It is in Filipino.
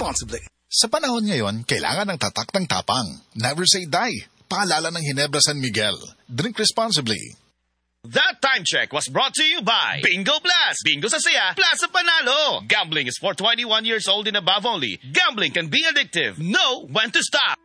responsibly. Sa panahon ngayon, kailangan ng tatak ng tapang. Never say die. Paalala ng Ginebra San Miguel. Drink responsibly. That time check was brought to you by Bingo Blast. Bingo sa saya, plus sa panalo. Gambling is for 21 years old and above only. Gambling can be addictive. Know when to stop.